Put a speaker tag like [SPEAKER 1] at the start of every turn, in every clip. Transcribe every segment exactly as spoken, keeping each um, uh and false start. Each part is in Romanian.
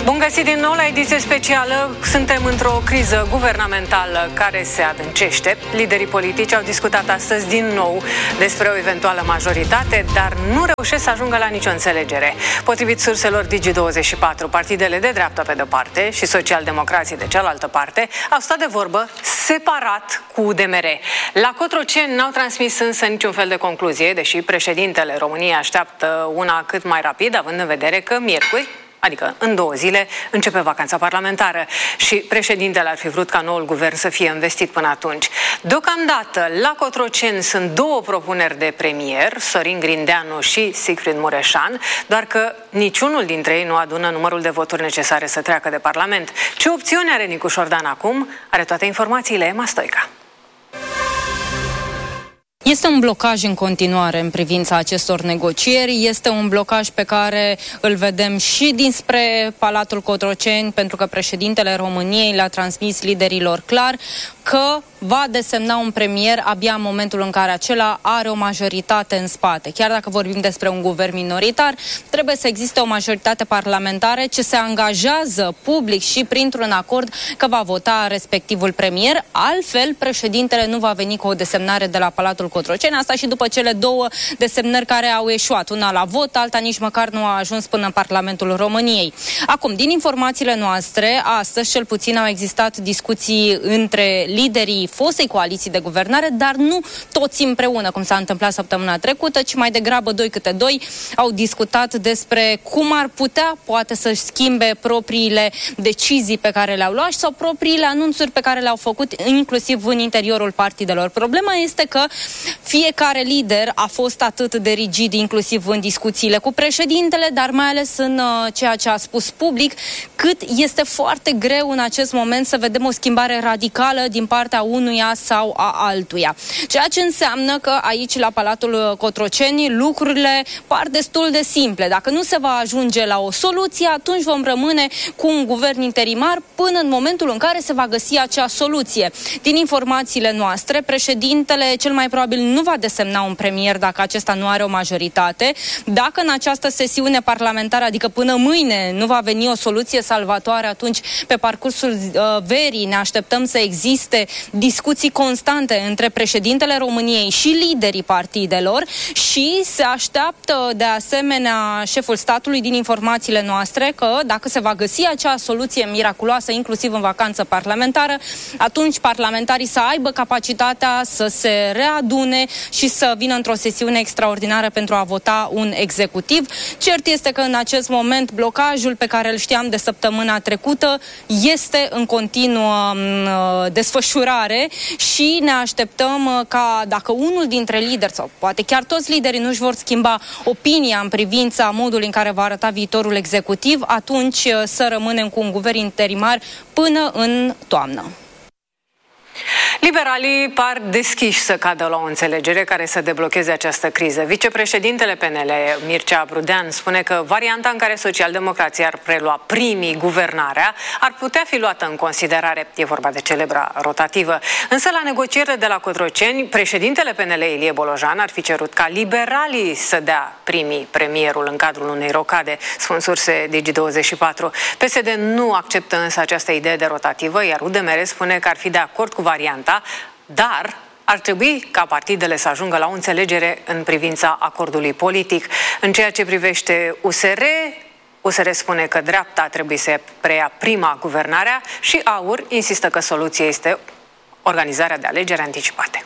[SPEAKER 1] Bun găsit din nou la ediție specială. Suntem într-o criză guvernamentală care se adâncește. Liderii politici au discutat astăzi din nou despre o eventuală majoritate, dar nu reușesc să ajungă la nicio înțelegere. Potrivit surselor Digi douăzeci și patru, partidele de dreapta pe de-o parte și socialdemocrații de cealaltă parte au stat de vorbă separat cu U D M R. La Cotroceni n-au transmis însă niciun fel de concluzie, deși președintele României așteaptă una cât mai rapid, având în vedere că miercuri, adică în două zile, începe vacanța parlamentară și președintele ar fi vrut ca noul guvern să fie investit până atunci. Deocamdată, la Cotroceni sunt două propuneri de premier, Sorin Grindeanu și Sigfrid Mureșan, doar că niciunul dintre ei nu adună numărul de voturi necesare să treacă de Parlament. Ce opțiune are Nicu Șordan acum? Are toate informațiile Emma Stoica.
[SPEAKER 2] Este un blocaj în continuare în privința acestor negocieri, este un blocaj pe care îl vedem și dinspre Palatul Cotroceni, pentru că președintele României le-a transmis liderilor clar că va desemna un premier abia în momentul în care acela are o majoritate în spate. Chiar dacă vorbim despre un guvern minoritar, trebuie să existe o majoritate parlamentară ce se angajează public și printr-un acord că va vota respectivul premier. Altfel, președintele nu va veni cu o desemnare de la Palatul Cotroceni. Asta și după cele două desemnări care au eșuat. Una la vot, alta nici măcar nu a ajuns până în Parlamentul României. Acum, din informațiile noastre, astăzi cel puțin au existat discuții între liderii fostei coaliții de guvernare, dar nu toți împreună, cum s-a întâmplat săptămâna trecută, ci mai degrabă doi câte doi au discutat despre cum ar putea, poate, să-și schimbe propriile decizii pe care le-au luat sau propriile anunțuri pe care le-au făcut, inclusiv în interiorul partidelor. Problema este că fiecare lider a fost atât de rigid, inclusiv în discuțiile cu președintele, dar mai ales în uh, ceea ce a spus public, cât este foarte greu în acest moment să vedem o schimbare radicală din partea unuia sau a altuia. Ceea ce înseamnă că aici, la Palatul Cotroceni, lucrurile par destul de simple. Dacă nu se va ajunge la o soluție, atunci vom rămâne cu un guvern interimar până în momentul în care se va găsi acea soluție. Din informațiile noastre, președintele cel mai probabil nu va desemna un premier dacă acesta nu are o majoritate. Dacă în această sesiune parlamentară, adică până mâine, nu va veni o soluție salvatoare, atunci pe parcursul uh, verii ne așteptăm să existe discuții constante între președintele României și liderii partidelor și se așteaptă de asemenea șeful statului, din informațiile noastre, că dacă se va găsi acea soluție miraculoasă, inclusiv în vacanță parlamentară, atunci parlamentarii să aibă capacitatea să se readune și să vină într-o sesiune extraordinară pentru a vota un executiv. Cert este că în acest moment blocajul pe care îl știam de săptămâna trecută este în continuă uh, desfășurare și ne așteptăm ca, dacă unul dintre lideri sau poate chiar toți liderii nu își vor schimba opinia în privința modului în care va arăta viitorul executiv, atunci să rămânem cu un guvern interimar până în toamnă.
[SPEAKER 1] Liberalii par deschiși să cadă la o înțelegere care să deblocheze această criză. Vicepreședintele P N L, Mircea Brudean, spune că varianta în care socialdemocrația ar prelua primii guvernarea ar putea fi luată în considerare. E vorba de celebra rotativă. Însă la negocierile de la Cotroceni, președintele P N L, Ilie Bolojan, ar fi cerut ca liberalii să dea primii premierul în cadrul unei rocade, spun surse Digi douăzeci și patru. P S D nu acceptă însă această idee de rotativă, iar U D M R spune că ar fi de acord cu varianta, dar ar trebui ca partidele să ajungă la o înțelegere în privința acordului politic. În ceea ce privește U S R, U S R spune că dreapta trebuie să preia prima guvernarea și A U R insistă că soluția este organizarea de alegeri anticipate.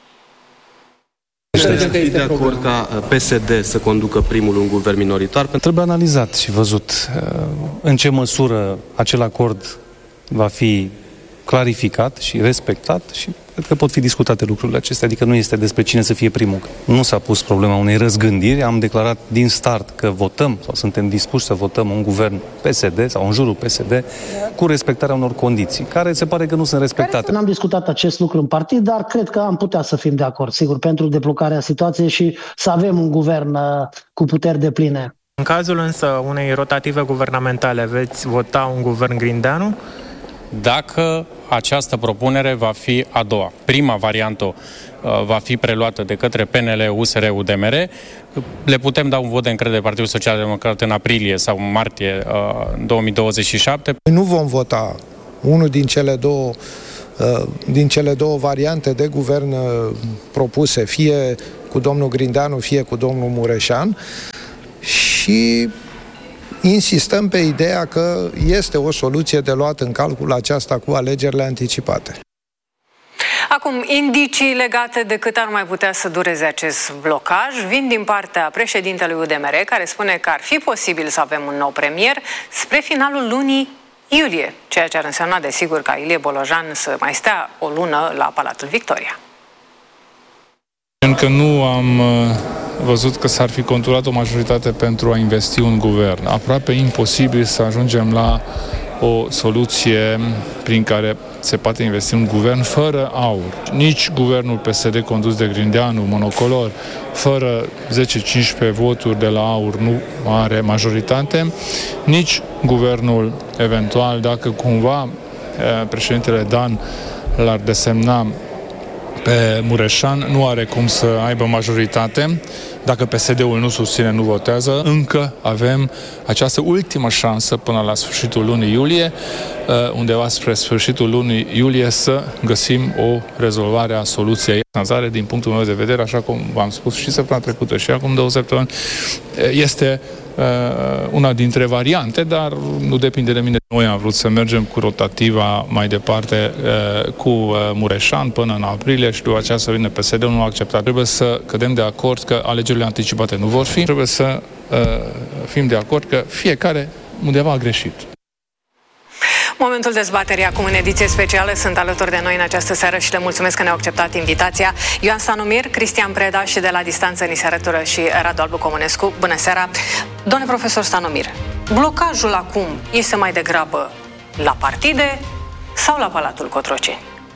[SPEAKER 3] Sunteți de acord ca P S D să conducă primul un guvern minoritar?
[SPEAKER 4] Trebuie analizat și văzut în ce măsură acel acord va fi clarificat și respectat și cred că pot fi discutate lucrurile acestea, adică nu este despre cine să fie primul. Nu s-a pus problema unei răzgândiri, am declarat din start că votăm sau suntem dispuși să votăm un guvern P S D sau în jurul P S D cu respectarea unor condiții, care se pare că nu sunt respectate.
[SPEAKER 5] N-am discutat acest lucru în partid, dar cred că am putea să fim de acord, sigur, pentru deblocarea situației și să avem un guvern cu puteri depline.
[SPEAKER 6] În cazul însă unei rotative guvernamentale, veți vota un guvern Grindeanu? dacă această propunere va fi a doua. Prima variantă va fi preluată de către P N L, U S R, U D M R. Le putem da un vot de încredere Partidul Social Democrat în aprilie sau martie două mii douăzeci și șapte.
[SPEAKER 7] Nu vom vota unul din cele două din cele două variante de guvern propuse, fie cu domnul Grindeanu, fie cu domnul Mureșan, și insistăm pe ideea că este o soluție de luat în calcul aceasta cu alegerile anticipate.
[SPEAKER 1] Acum, indicii legate de cât ar mai putea să dureze acest blocaj vin din partea președintelui U D M R, care spune că ar fi posibil să avem un nou premier spre finalul lunii iulie, ceea ce ar însemna, desigur, ca Ilie Bolojan să mai stea o lună la Palatul Victoria.
[SPEAKER 8] Încă nu am văzut că s-ar fi conturat o majoritate pentru a investi un guvern. Aproape imposibil să ajungem la o soluție prin care se poate investi un guvern fără aur. Nici guvernul P S D condus de Grindeanu, monocolor, fără zece cincisprezece voturi de la aur nu are majoritate, nici guvernul eventual, dacă cumva președintele Dan l-ar desemna pe Mureșan, nu are cum să aibă majoritate. Dacă P S D-ul nu susține, nu votează. Încă avem această ultimă șansă până la sfârșitul lunii iulie, undeva spre sfârșitul lunii iulie, să găsim o rezolvare a soluției. Finanțare, din punctul meu de vedere, așa cum v-am spus și săptămâna trecută și acum două săptămâni, este una dintre variante, dar nu depinde de mine. Noi am vrut să mergem cu rotativa mai departe cu Mureșan până în aprilie și după aceea să vină P S D-ul, nu a acceptat. Trebuie să cădem de acord că alegerile anticipate nu vor fi. Trebuie să fim de acord că fiecare undeva a greșit.
[SPEAKER 1] Momentul dezbaterii acum în ediție specială. Sunt alături de noi în această seară și le mulțumesc că ne-au acceptat invitația Ioan Stanomir, Cristian Preda și de la distanță ni se alătură și Radu Albu Comănescu. Bună seara! Doamne profesor Stanomir, blocajul acum este mai degrabă la partide sau la Palatul Cotroceni?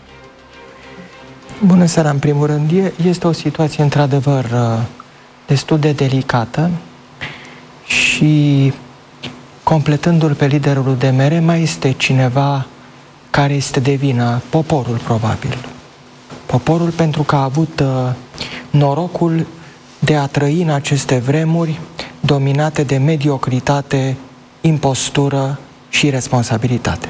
[SPEAKER 9] Bună seara! În primul rând, este o situație într-adevăr destul de delicată și completându-l pe liderul U D M R, mai este cineva care este de vină, poporul probabil. Poporul pentru că a avut uh, norocul de a trăi în aceste vremuri dominate de mediocritate, impostură și responsabilitate.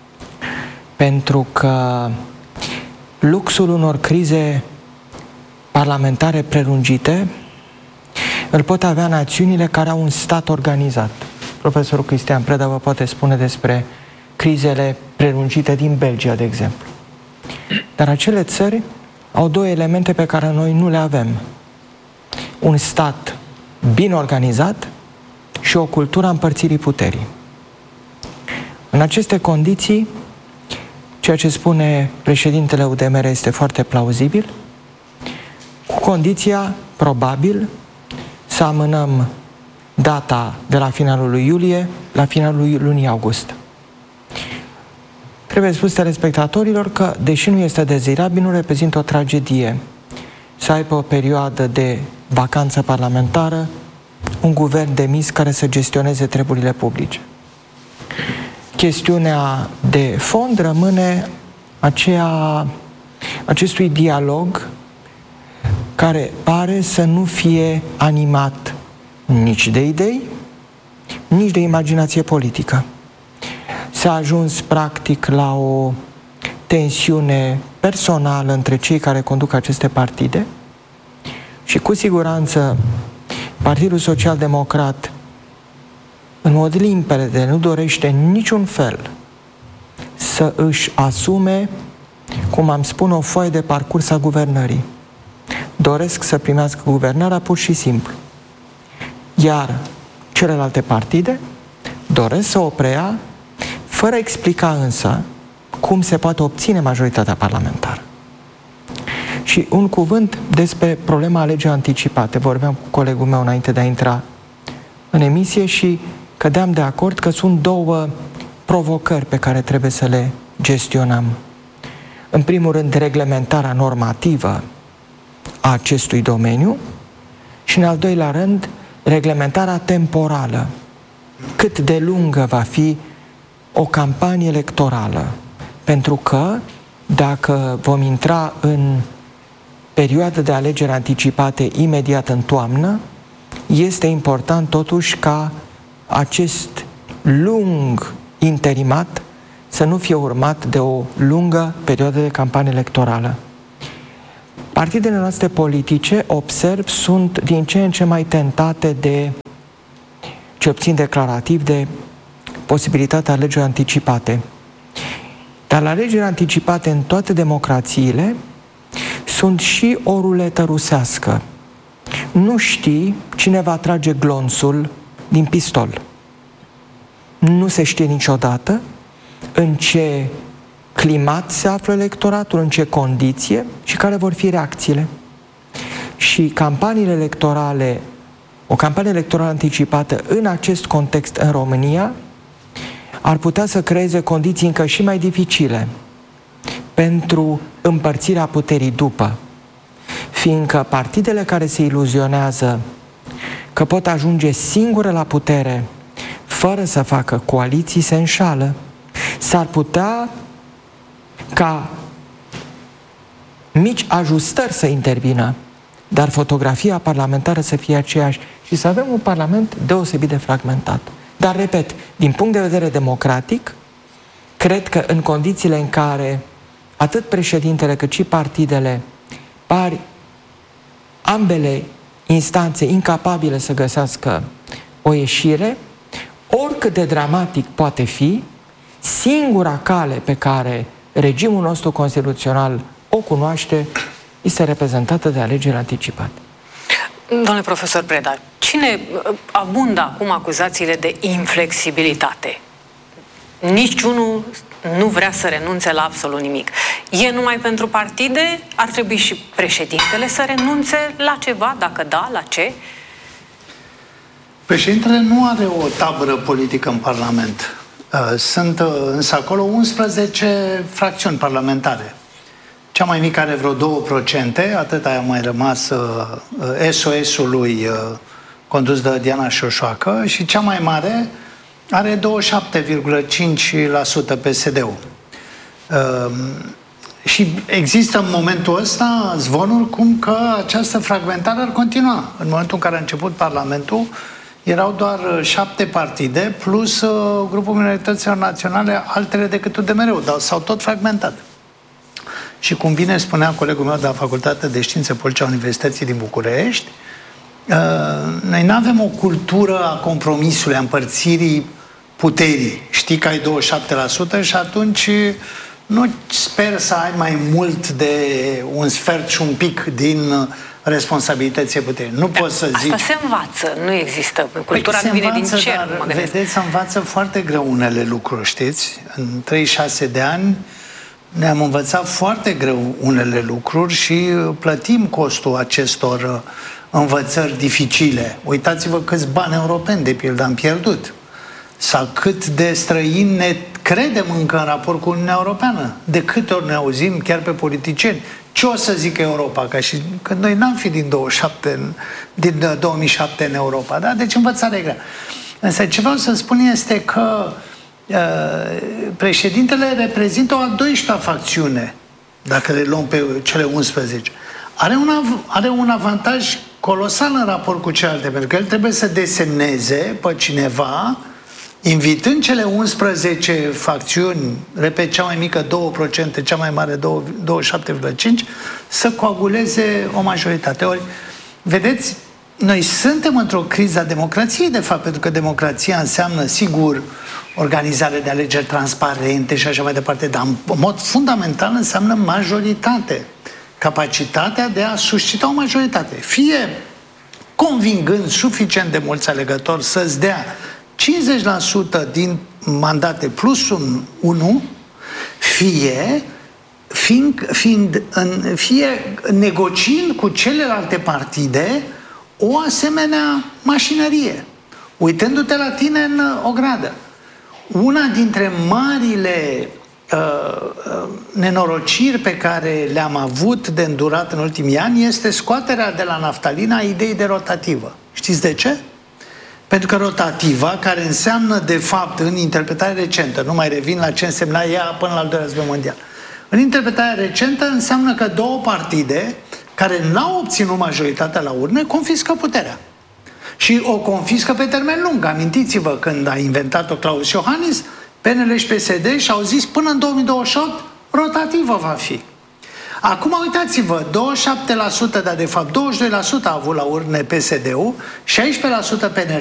[SPEAKER 9] Pentru că luxul unor crize parlamentare prelungite îl pot avea națiunile care au un stat organizat. Profesorul Cristian Preda vă poate spune despre crizele prelungite din Belgia, de exemplu. Dar acele țări au două elemente pe care noi nu le avem. Un stat bine organizat și o cultură a împărțirii puterii. În aceste condiții, ceea ce spune președintele U D M R este foarte plauzibil, cu condiția, probabil, să amânăm data de la finalul lui iulie la finalul lunii august. Trebuie spus telespectatorilor că, deși nu este dezirabil, nu reprezintă o tragedie să aibă o perioadă de vacanță parlamentară un guvern demis care să gestioneze treburile publice. Chestiunea de fond rămâne aceea, acestui dialog care pare să nu fie animat nici de idei, nici de imaginație politică. S-a ajuns practic la o tensiune personală între cei care conduc aceste partide și cu siguranță Partidul Social Democrat în mod limpede nu dorește în niciun fel să își asume, cum am spune, o foaie de parcurs a guvernării. Doresc să primească guvernarea pur și simplu. Iar celelalte partide doresc să o preia, fără a explica însă cum se poate obține majoritatea parlamentară. Și un cuvânt despre problema alegerii anticipate. Vorbeam cu colegul meu înainte de a intra în emisie și cădeam de acord că sunt două provocări pe care trebuie să le gestionăm. În primul rând, reglementarea normativă a acestui domeniu și, în al doilea rând, reglementarea temporală. Cât de lungă va fi o campanie electorală Pentru că dacă vom intra în perioadă de alegeri anticipate imediat în toamnă, este important totuși ca acest lung interimat să nu fie urmat de o lungă perioadă de campanie electorală. Partidele noastre politice, observ, sunt din ce în ce mai tentate de, ce obțin declarativ, de posibilitatea alegerilor anticipate. Dar la alegeri anticipate în toate democrațiile sunt și o ruletă rusească. Nu știi cine va trage glonțul din pistol. Nu se știe niciodată în ce climat se află electoratul, în ce condiție și care vor fi reacțiile. Și campaniile electorale, o campanie electorală anticipată în acest context în România ar putea să creeze condiții încă și mai dificile pentru împărțirea puterii după, fiindcă partidele care se iluzionează că pot ajunge singure la putere fără să facă coaliții se înșală. S-ar putea ca mici ajustări să intervină, dar fotografia parlamentară să fie aceeași și să avem un parlament deosebit de fragmentat. Dar, repet, din punct de vedere democratic, cred că în condițiile în care atât președintele cât și partidele par ambele instanțe incapabile să găsească o ieșire, oricât de dramatic poate fi, singura cale pe care regimul nostru constituțional o cunoaște este reprezentată de alegeri anticipate.
[SPEAKER 1] Domnule profesor Preda, cine abundă acum acuzațiile de inflexibilitate? Niciunul nu vrea să renunțe la absolut nimic. E numai pentru partide? Ar trebui și președintele să renunțe la ceva? Dacă da, la ce?
[SPEAKER 10] Președintele nu are o tabără politică în Parlament. Sunt însă acolo unsprezece fracțiuni parlamentare. Cea mai mică are vreo două procente, atât a mai rămas uh, S O S-ului uh, condus de Diana Șoșoacă, și cea mai mare are douăzeci și șapte virgulă cinci la sută P S D-ul. Uh, și există în momentul ăsta zvonuri cum că această fragmentare ar continua. În momentul în care a început Parlamentul, erau doar șapte partide, plus uh, grupul minorităților naționale, altele decât U D M R-ul, dar s-au tot fragmentat. Și cum bine spunea colegul meu de la Facultatea de Științe Politice a Universității din București, noi nu avem o cultură a compromisului, a împărțirii puterii. Știi că ai douăzeci și șapte la sută și atunci nu sper să ai mai mult de un sfert și un pic din responsabilității puterii. Nu poți să zici...
[SPEAKER 1] Asta se învață, nu există. Cultura
[SPEAKER 10] păi
[SPEAKER 1] nu vine
[SPEAKER 10] învață,
[SPEAKER 1] din cer,
[SPEAKER 10] dar,
[SPEAKER 1] mă gândesc.
[SPEAKER 10] vedeți, se învață foarte greu unele lucruri, știți? În treizeci și șase de ani ne-am învățat foarte greu unele lucruri și plătim costul acestor învățări dificile. Uitați-vă câți bani europeni, de pildă, am pierdut. Sau cât de străini ne credem încă în raport cu Uniunea Europeană. De câte ori ne auzim, chiar pe politicieni, ce o să zică Europa? Ca și când noi n-am fi din, douăzeci și șapte, din două mii șapte în Europa. Da? Deci învățarea e grea. Însă ce vreau să spun este că președintele reprezintă o a doisprezecea facțiune, dacă le luăm pe cele unsprezece. Are un, are un avantaj colosal în raport cu celelalte, pentru că el trebuie să desemneze pe cineva, invitând cele unsprezece facțiuni, repet, cea mai mică două la sută, cea mai mare douăzeci și șapte virgulă cinci la sută, să coaguleze o majoritate. Ori, vedeți, noi suntem într-o criză a democrației, de fapt, pentru că democrația înseamnă, sigur, organizare de alegeri transparente și așa mai departe, dar în mod fundamental înseamnă majoritate. Capacitatea de a suscita o majoritate. Fie convingând suficient de mulți alegători să-ți dea cincizeci la sută din mandate plus un unu, fie fiind, fiind în, fie negociind cu celelalte partide o asemenea mașinărie, uitându-te la tine în ogradă. Una dintre marile uh, nenorociri pe care le-am avut de îndurat în ultimii ani este scoaterea de la naftalină a ideii de rotativă. Știți de ce? Pentru că rotativa, care înseamnă de fapt în interpretare recentă, nu mai revin la ce însemna ea până la al doilea război mondial, în interpretare recentă înseamnă că două partide care n-au obținut majoritatea la urne confiscă puterea. Și o confiscă pe termen lung. Amintiți-vă când a inventat-o Klaus Iohannis, P N L și P S D și-au zis până în două mii douăzeci și opt rotativă va fi. Acum uitați-vă, douăzeci și șapte la sută, dar de fapt douăzeci și doi la sută a avut la urne P S D-ul, șaisprezece la sută P N